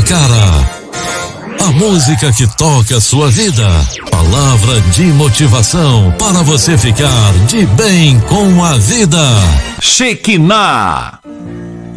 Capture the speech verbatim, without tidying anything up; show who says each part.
Speaker 1: cara. A música que toca a sua vida. Palavra de motivação para você ficar de bem com a vida.
Speaker 2: Shekinah.